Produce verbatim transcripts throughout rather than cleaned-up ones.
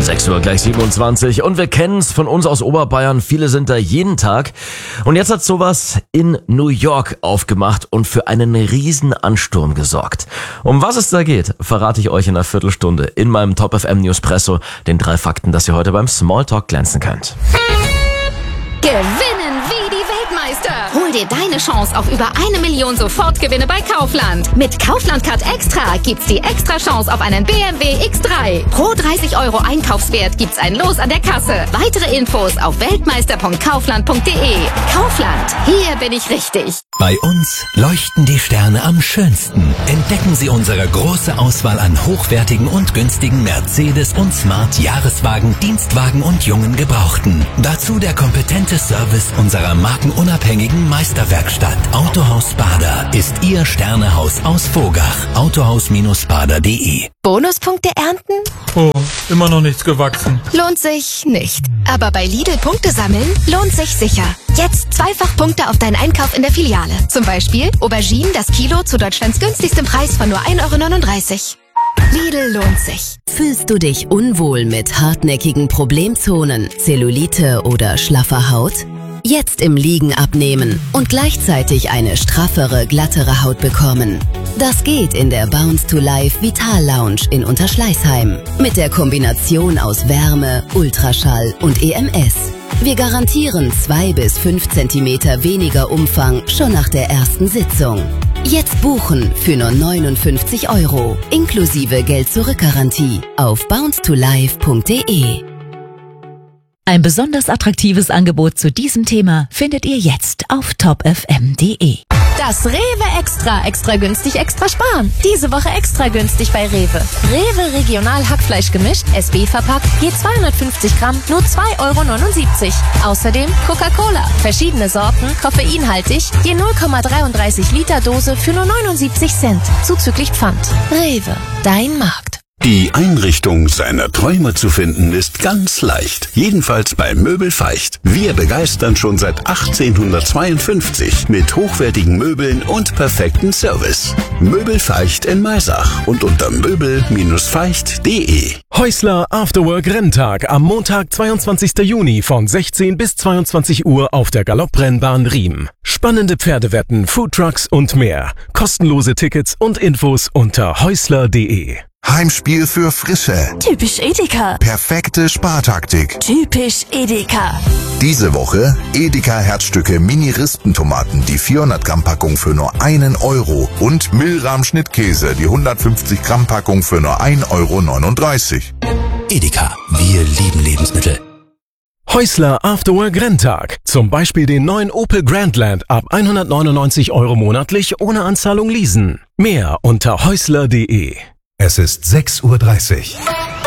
sechs Uhr gleich siebenundzwanzig und wir kennen es von uns aus Oberbayern, viele sind da jeden Tag und jetzt hat sowas in New York aufgemacht und für einen riesen Ansturm gesorgt. Um was es da geht, verrate ich euch in einer Viertelstunde in meinem Top F M Newspresso, den drei Fakten, dass ihr heute beim Smalltalk glänzen könnt. Gewinnen wie die Weltmeister. Hol dir deine Chance auf über eine Million Sofortgewinne bei Kaufland. Mit Kaufland Card Extra gibt's die extra Chance auf einen B M W X drei. Pro dreißig Euro Einkaufswert gibt's ein Los an der Kasse. Weitere Infos auf weltmeister punkt kaufland punkt de. Kaufland, hier bin ich richtig. Bei uns leuchten die Sterne am schönsten. Entdecken Sie unsere große Auswahl an hochwertigen und günstigen Mercedes- und Smart-Jahreswagen, Dienstwagen und jungen Gebrauchten. Dazu der kompetente Service unserer markenunabhängigen Meisterwerkstatt. Autohaus Bader ist Ihr Sternehaus aus Vogach. autohaus Bindestrich bader punkt de. Bonuspunkte ernten? Oh, immer noch nichts gewachsen. Lohnt sich nicht. Aber bei Lidl Punkte sammeln lohnt sich sicher. Jetzt zweifach Punkte auf deinen Einkauf in der Filiale. Zum Beispiel Auberginen das Kilo zu Deutschlands günstigstem Preis von nur ein Euro neununddreißig. Lidl lohnt sich. Fühlst du dich unwohl mit hartnäckigen Problemzonen, Zellulite oder schlaffer Haut? Jetzt im Liegen abnehmen und gleichzeitig eine straffere, glattere Haut bekommen. Das geht in der Bounce to Life Vital Lounge in Unterschleißheim. Mit der Kombination aus Wärme, Ultraschall und E M S. Wir garantieren zwei bis fünf Zentimeter weniger Umfang schon nach der ersten Sitzung. Jetzt buchen für nur neunundfünfzig Euro, inklusive Geld-Zurück-Garantie auf bounce to life punkt de. Ein besonders attraktives Angebot zu diesem Thema findet ihr jetzt auf top f m punkt de. Das Rewe Extra. Extra günstig, extra sparen. Diese Woche extra günstig bei Rewe. Rewe Regional Hackfleisch gemischt, S B verpackt, je zweihundertfünfzig Gramm, nur zwei Euro neunundsiebzig. Außerdem Coca-Cola. Verschiedene Sorten, koffeinhaltig, je null Komma dreiunddreißig Liter Dose für nur neunundsiebzig Cent. Zuzüglich Pfand. Rewe, dein Markt. Die Einrichtung seiner Träume zu finden ist ganz leicht. Jedenfalls bei Möbel Feicht. Wir begeistern schon seit achtzehnhundertzweiundfünfzig mit hochwertigen Möbeln und perfekten Service. Möbel Feicht in Maisach und unter möbel feicht punkt de. Häusler Afterwork Renntag am Montag, zweiundzwanzigsten Juni von sechzehn bis zweiundzwanzig Uhr auf der Galopprennbahn Riem. Spannende Pferdewetten, Foodtrucks und mehr. Kostenlose Tickets und Infos unter häusler punkt de. Heimspiel für Frische. Typisch Edeka. Perfekte Spartaktik. Typisch Edeka. Diese Woche Edeka Herzstücke Mini-Rispentomaten, die vierhundert Gramm Packung für nur einen Euro und Milram Schnittkäse, die hundertfünfzig Gramm Packung für nur ein Euro neununddreißig. Edeka, wir lieben Lebensmittel. Häusler Afterwork Renntag. Zum Beispiel den neuen Opel Grandland ab hundertneunundneunzig Euro monatlich ohne Anzahlung leasen. Mehr unter häusler punkt de. Es ist sechs Uhr dreißig.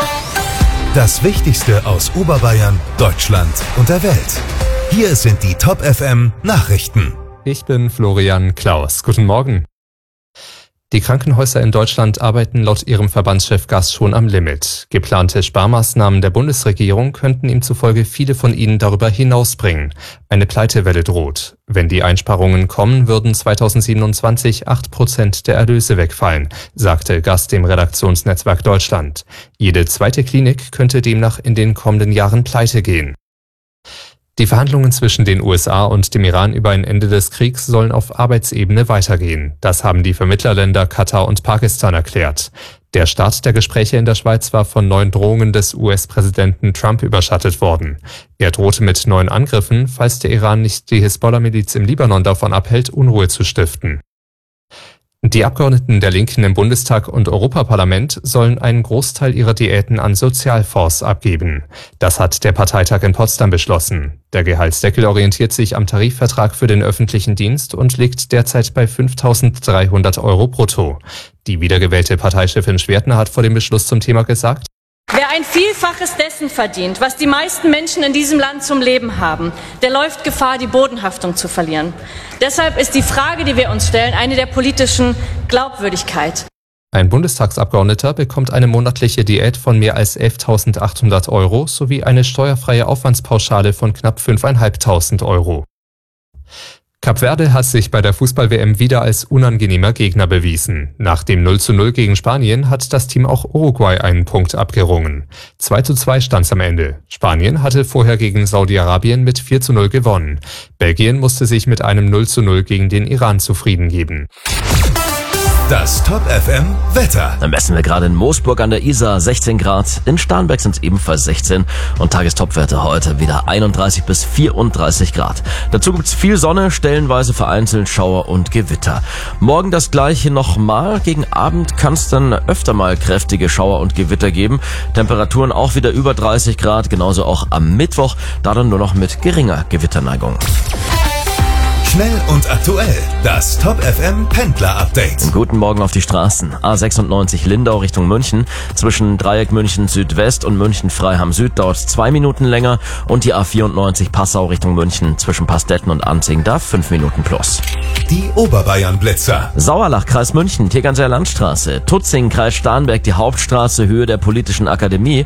Das Wichtigste aus Oberbayern, Deutschland und der Welt. Hier sind die Top F M Nachrichten. Ich bin Florian Klaus. Guten Morgen. Die Krankenhäuser in Deutschland arbeiten laut ihrem Verbandschef Gass schon am Limit. Geplante Sparmaßnahmen der Bundesregierung könnten ihm zufolge viele von ihnen darüber hinausbringen. Eine Pleitewelle droht. Wenn die Einsparungen kommen, würden zweitausendsiebenundzwanzig acht Prozent der Erlöse wegfallen, sagte Gass dem Redaktionsnetzwerk Deutschland. Jede zweite Klinik könnte demnach in den kommenden Jahren pleite gehen. Die Verhandlungen zwischen den U S A und dem Iran über ein Ende des Kriegs sollen auf Arbeitsebene weitergehen. Das haben die Vermittlerländer Katar und Pakistan erklärt. Der Start der Gespräche in der Schweiz war von neuen Drohungen des U S-Präsidenten Trump überschattet worden. Er drohte mit neuen Angriffen, falls der Iran nicht die Hisbollah-Miliz im Libanon davon abhält, Unruhe zu stiften. Die Abgeordneten der Linken im Bundestag und Europaparlament sollen einen Großteil ihrer Diäten an Sozialfonds abgeben. Das hat der Parteitag in Potsdam beschlossen. Der Gehaltsdeckel orientiert sich am Tarifvertrag für den öffentlichen Dienst und liegt derzeit bei fünftausenddreihundert Euro brutto. Die wiedergewählte Parteichefin Schwertner hat vor dem Beschluss zum Thema gesagt: Wer ein Vielfaches dessen verdient, was die meisten Menschen in diesem Land zum Leben haben, der läuft Gefahr, die Bodenhaftung zu verlieren. Deshalb ist die Frage, die wir uns stellen, eine der politischen Glaubwürdigkeit. Ein Bundestagsabgeordneter bekommt eine monatliche Diät von mehr als elftausendachthundert Euro sowie eine steuerfreie Aufwandspauschale von knapp fünftausendfünfhundert Euro. Kap Verde hat sich bei der Fußball-W M wieder als unangenehmer Gegner bewiesen. Nach dem null zu null gegen Spanien hat das Team auch Uruguay einen Punkt abgerungen. zwei zu zwei stand's am Ende. Spanien hatte vorher gegen Saudi-Arabien mit vier zu null gewonnen. Belgien musste sich mit einem null zu null gegen den Iran zufrieden geben. Das Top F M Wetter. Dann messen wir gerade in Moosburg an der Isar sechzehn Grad, in Starnberg sind es ebenfalls sechzehn und Tagestopwerte heute wieder einunddreißig bis vierunddreißig Grad. Dazu gibt's viel Sonne, stellenweise vereinzelt Schauer und Gewitter. Morgen das gleiche nochmal, gegen Abend kann es dann öfter mal kräftige Schauer und Gewitter geben. Temperaturen auch wieder über dreißig Grad, genauso auch am Mittwoch, da dann nur noch mit geringer Gewitterneigung. Schnell und aktuell. Das Top F M Pendler Update. Guten Morgen auf die Straßen. A sechsundneunzig Lindau Richtung München. Zwischen Dreieck München Südwest und München Freiham Süd dauert zwei Minuten länger. Und die A vierundneunzig Passau Richtung München zwischen Pastetten und Anzing da fünf Minuten plus. Die Oberbayern Blitzer. Sauerlach, Kreis München, Tegernseer Landstraße. Tutzing, Kreis Starnberg, die Hauptstraße, Höhe der Politischen Akademie.